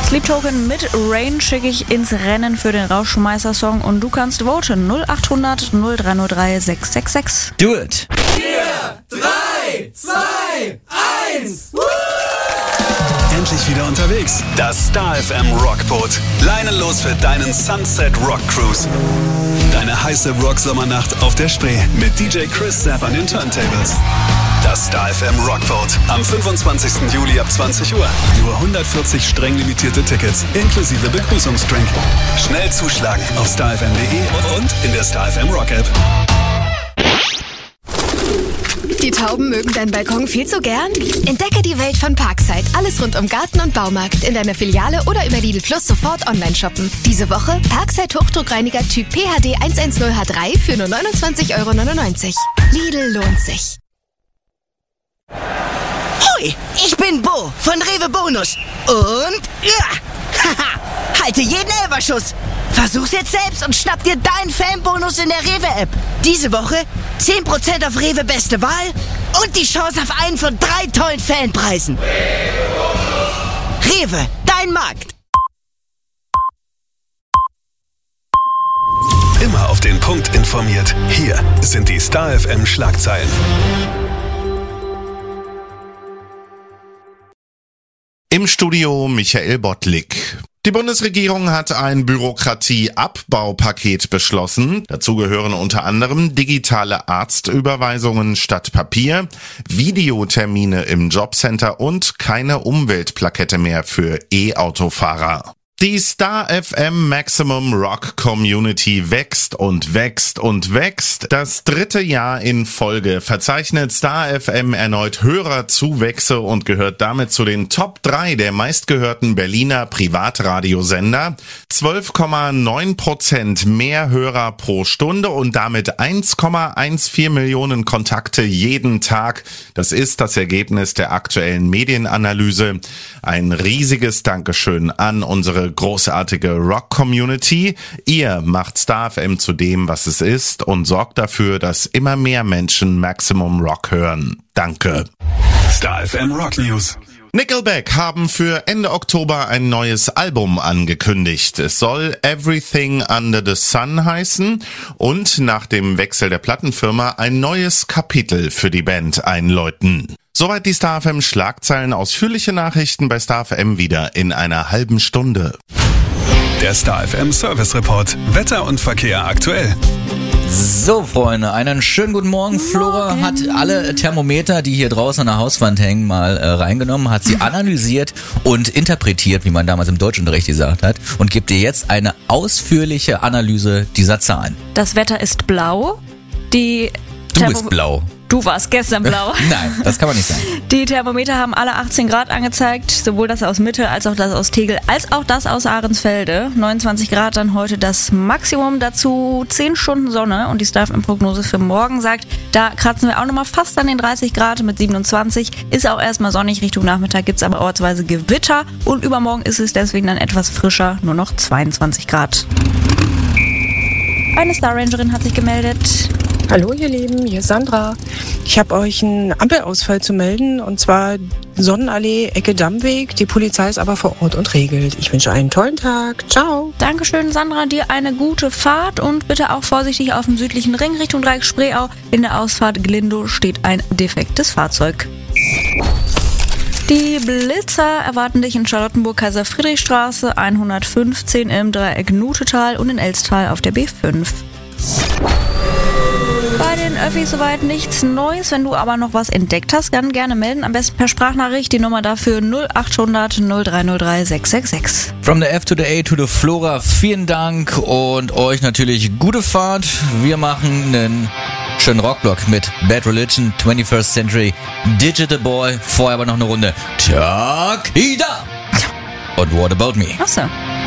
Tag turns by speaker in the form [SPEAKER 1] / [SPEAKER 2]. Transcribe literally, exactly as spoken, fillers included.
[SPEAKER 1] Sleep Token mit Rain schicke ich ins Rennen für den Rauschmeißer-Song und du kannst voten null acht hundert null drei null drei sechs sechs sechs.
[SPEAKER 2] Do it!
[SPEAKER 3] vier, drei, zwei, eins.
[SPEAKER 4] Endlich wieder unterwegs. Das Star F M Rockboot. Leinenlos für deinen Sunset Rock Cruise. Deine heiße Rock-Sommernacht auf der Spree mit D J Chris Sapp an den Turntables. Das Star F M Rockboat am fünfundzwanzigsten Juli ab zwanzig Uhr. Nur hundertvierzig streng limitierte Tickets inklusive Begrüßungsdrink. Schnell zuschlagen auf star f m punkt de und in der Star F M Rock App.
[SPEAKER 5] Die Tauben mögen deinen Balkon viel zu gern? Entdecke die Welt von Parkside. Alles rund um Garten und Baumarkt in deiner Filiale oder über Lidl Plus sofort online shoppen. Diese Woche Parkside Hochdruckreiniger Typ P H D hundertzehn H drei für nur neunundzwanzig Euro neunundneunzig. Lidl lohnt sich.
[SPEAKER 6] Hoi, ich bin Bo von Rewe Bonus. Und ja, haha, halte jeden Elferschuss. Versuch's jetzt selbst und schnapp dir deinen Fanbonus in der Rewe-App. Diese Woche zehn Prozent auf Rewe Beste Wahl und die Chance auf einen von drei tollen Fanpreisen. Rewe, dein Markt.
[SPEAKER 4] Immer auf den Punkt informiert. Hier sind die Star F M Schlagzeilen.
[SPEAKER 7] Im Studio Michael Bottlik. Die Bundesregierung hat ein Bürokratieabbaupaket beschlossen. Dazu gehören unter anderem digitale Arztüberweisungen statt Papier, Videotermine im Jobcenter und keine Umweltplakette mehr für E-Autofahrer. Die Star F M Maximum Rock Community wächst und wächst und wächst. Das dritte Jahr in Folge verzeichnet Star F M erneut Hörerzuwächse und gehört damit zu den Top drei der meistgehörten Berliner Privatradiosender. zwölf Komma neun Prozent mehr Hörer pro Stunde und damit eins Komma vierzehn Millionen Kontakte jeden Tag. Das ist das Ergebnis der aktuellen Medienanalyse. Ein riesiges Dankeschön an unsere großartige Rock-Community. Ihr macht Star F M zu dem, was es ist und sorgt dafür, dass immer mehr Menschen Maximum Rock hören. Danke.
[SPEAKER 4] Star F M Rock News.
[SPEAKER 7] Nickelback haben für Ende Oktober ein neues Album angekündigt. Es soll Everything Under the Sun heißen und nach dem Wechsel der Plattenfirma ein neues Kapitel für die Band einläuten. Soweit die Star F M Schlagzeilen. Ausführliche Nachrichten bei Star F M wieder in einer halben Stunde.
[SPEAKER 4] Der Star F M Service Report. Wetter und Verkehr aktuell.
[SPEAKER 2] So, Freunde, einen schönen guten Morgen. Flora hat alle Thermometer, die hier draußen an der Hauswand hängen, mal äh, reingenommen, hat sie analysiert und interpretiert, wie man damals im Deutschunterricht gesagt hat, und gibt dir jetzt eine ausführliche Analyse dieser Zahlen.
[SPEAKER 1] Das Wetter ist blau. Die
[SPEAKER 2] Du
[SPEAKER 1] Thermo-
[SPEAKER 2] bist blau.
[SPEAKER 1] Du warst gestern blau.
[SPEAKER 2] Nein, das kann man nicht sagen.
[SPEAKER 1] Die Thermometer haben alle achtzehn Grad angezeigt, sowohl das aus Mitte als auch das aus Tegel, als auch das aus Ahrensfelde. neunundzwanzig Grad dann heute das Maximum, dazu zehn Stunden Sonne und die Star F M-Prognose für morgen sagt, da kratzen wir auch nochmal fast an den dreißig Grad mit siebenundzwanzig. Ist auch erstmal sonnig, Richtung Nachmittag gibt es aber ortsweise Gewitter und übermorgen ist es deswegen dann etwas frischer, nur noch zweiundzwanzig Grad. Eine Star Rangerin hat sich gemeldet.
[SPEAKER 8] Hallo ihr Lieben, hier ist Sandra. Ich habe euch einen Ampelausfall zu melden und zwar Sonnenallee, Ecke Dammweg. Die Polizei ist aber vor Ort und regelt. Ich wünsche einen tollen Tag. Ciao.
[SPEAKER 1] Dankeschön, Sandra, dir eine gute Fahrt und bitte auch vorsichtig auf dem südlichen Ring Richtung Dreieck Spreeau. In der Ausfahrt Glindow steht ein defektes Fahrzeug. Die Blitzer erwarten dich in Charlottenburg-Kaiser-Friedrich-Straße hundertfünfzehn im Dreieck Nutetal und in Elstal auf der B fünf. Bei den Öffis soweit nichts Neues. Wenn du aber noch was entdeckt hast, dann gerne melden. Am besten per Sprachnachricht. Die Nummer dafür null acht hundert null drei null drei sechs sechs sechs.
[SPEAKER 2] From the F to the A to the Flora. Vielen Dank und euch natürlich gute Fahrt. Wir machen einen schönen Rockblock mit Bad Religion, twenty-first Century, Digital Boy. Vorher aber noch eine Runde Takida und What About Me.
[SPEAKER 1] Achso.